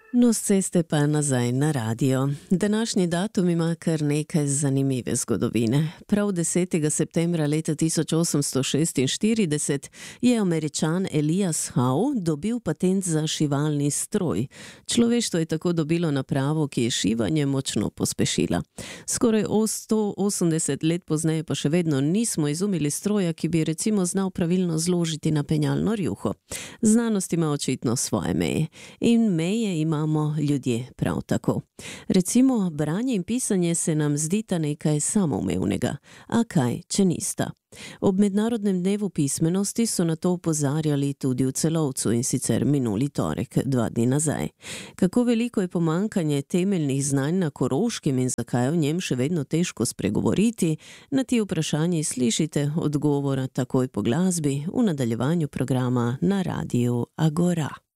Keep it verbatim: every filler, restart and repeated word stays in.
No, s ceste pa nazaj na radio. Današnji datum ima kar nekaj zanimive zgodovine. Prav desetega septembra leta tisoč osemsto šestinštirideset je Američan Elias Howe dobil patent za šivalni stroj. Človeštvo je tako dobilo napravo, ki je šivanje močno pospešila. Skoraj sto osemdeset let pozneje pa še vedno nismo izumili stroja, ki bi recimo znal pravilno zložiti napenjalno rjuho. Znanost ima očitno svoje meje. In meje ima imamo ljudje prav tako. Recimo, branje in pisanje se nam zdita nekaj samoumevnega. A kaj, če nista? Ob mednarodnem dnevu pismenosti so na to opozarjali tudi v Celovcu in sicer minuli torek, dva dni nazaj. Kako veliko je pomanjkanje temeljnih znanj na Koroškem in zakaj je v njem še vedno težko spregovoriti, na ti vprašanji slišite odgovora takoj po glasbi v nadaljevanju programa na Radiu Agora.